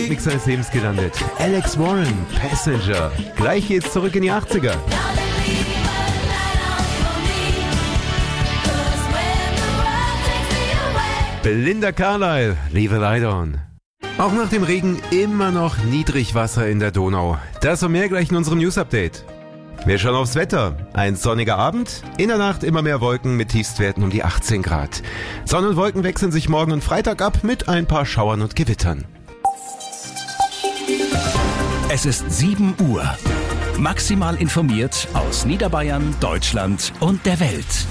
Mix seines Lebens gelandet. Alex Warren, Passenger. Gleich geht's zurück in die 80er. Belinda Carlisle, Leave a Light On. Auch nach dem Regen immer noch Niedrigwasser in der Donau. Das und mehr gleich in unserem News-Update. Wir schauen aufs Wetter. Ein sonniger Abend, in der Nacht immer mehr Wolken mit Tiefstwerten um die 18 Grad. Sonne und Wolken wechseln sich morgen und Freitag ab mit ein paar Schauern und Gewittern. Es ist 7 Uhr. Maximal informiert aus Niederbayern, Deutschland und der Welt.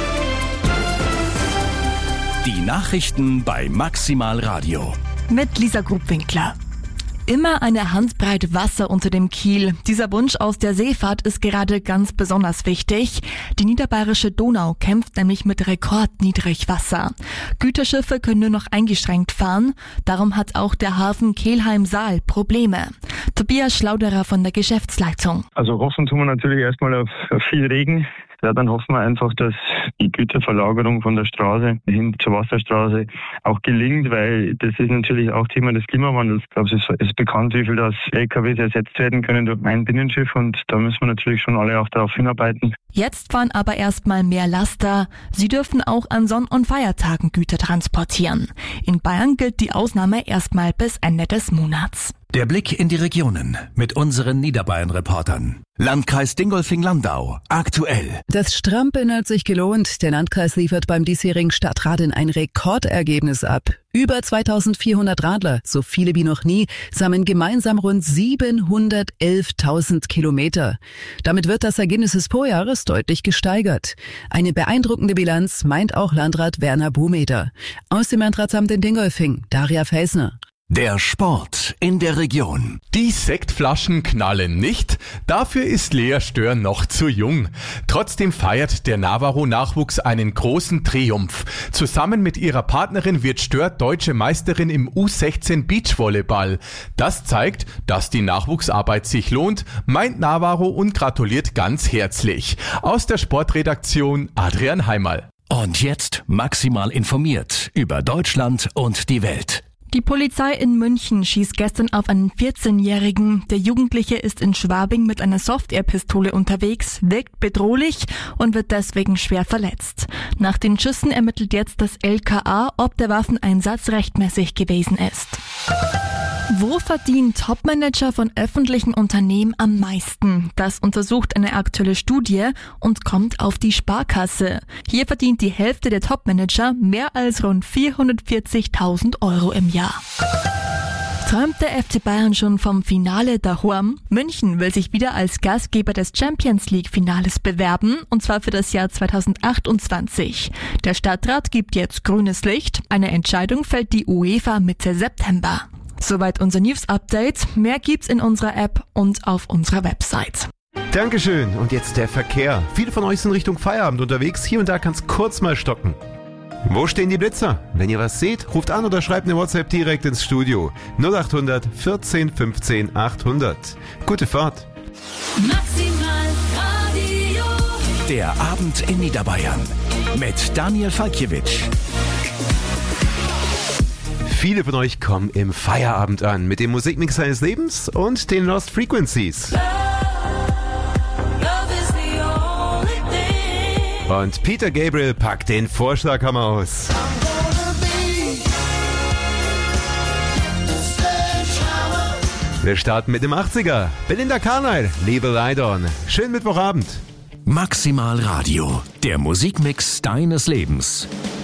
Die Nachrichten bei Maximal Radio. Mit Lisa Grubwinkler. Immer eine Handbreit Wasser unter dem Kiel. Dieser Wunsch aus der Seefahrt ist gerade ganz besonders wichtig. Die niederbayerische Donau kämpft nämlich mit Rekordniedrigwasser. Güterschiffe können nur noch eingeschränkt fahren. Darum hat auch der Hafen Kelheim-Saal Probleme. Tobias Schlauderer von der Geschäftsleitung. Also hoffen tun wir natürlich erstmal auf viel Regen. Ja, dann hoffen wir einfach, dass die Güterverlagerung von der Straße hin zur Wasserstraße auch gelingt, weil das ist natürlich auch Thema des Klimawandels. Ich glaube, es ist bekannt, wie viel das LKWs ersetzt werden können durch ein Binnenschiff und da müssen wir natürlich schon alle auch darauf hinarbeiten. Jetzt fahren aber erstmal mehr Laster. Sie dürfen auch an Sonn- und Feiertagen Güter transportieren. In Bayern gilt die Ausnahme erstmal bis Ende des Monats. Der Blick in die Regionen mit unseren Niederbayern-Reportern. Landkreis Dingolfing-Landau. Aktuell. Das Strampeln hat sich gelohnt. Der Landkreis liefert beim diesjährigen Stadtradl ein Rekordergebnis ab. Über 2400 Radler, so viele wie noch nie, sammeln gemeinsam rund 711.000 Kilometer. Damit wird das Ergebnis des Vorjahres deutlich gesteigert. Eine beeindruckende Bilanz meint auch Landrat Werner Boumeder. Aus dem Landratsamt in Dingolfing, Daria Feisner. Der Sport in der Region. Die Sektflaschen knallen nicht, dafür ist Lea Stör noch zu jung. Trotzdem feiert der Navarro-Nachwuchs einen großen Triumph. Zusammen mit ihrer Partnerin wird Stör deutsche Meisterin im U16 Beachvolleyball. Das zeigt, dass die Nachwuchsarbeit sich lohnt, meint Navarro und gratuliert ganz herzlich. Aus der Sportredaktion Adrian Heimal. Und jetzt maximal informiert über Deutschland und die Welt. Die Polizei in München schießt gestern auf einen 14-Jährigen. Der Jugendliche ist in Schwabing mit einer Softair-Pistole unterwegs, wirkt bedrohlich und wird deswegen schwer verletzt. Nach den Schüssen ermittelt jetzt das LKA, ob der Waffeneinsatz rechtmäßig gewesen ist. Wo verdienen Topmanager von öffentlichen Unternehmen am meisten? Das untersucht eine aktuelle Studie und kommt auf die Sparkasse. Hier verdient die Hälfte der Topmanager mehr als rund 440.000 Euro im Jahr. Träumt der FC Bayern schon vom Finale daheim? München will sich wieder als Gastgeber des Champions-League-Finales bewerben, und zwar für das Jahr 2028. Der Stadtrat gibt jetzt grünes Licht. Eine Entscheidung fällt die UEFA Mitte September. Soweit unser News-Update. Mehr gibt's in unserer App und auf unserer Website. Dankeschön. Und jetzt der Verkehr. Viele von euch sind Richtung Feierabend unterwegs. Hier und da kann's kurz mal stocken. Wo stehen die Blitzer? Wenn ihr was seht, ruft an oder schreibt eine WhatsApp direkt ins Studio. 0800 14 15 800. Gute Fahrt. Maximal Radio. Der Abend in Niederbayern mit Daniel Falkiewicz. Viele von euch kommen im Feierabend an mit dem Musikmix seines Lebens und den Lost Frequencies. Und Peter Gabriel packt den Vorschlaghammer aus. Wir starten mit dem 80er. Belinda Carlisle, Leave a Light On. Schönen Mittwochabend. Maximal Radio, der Musikmix deines Lebens.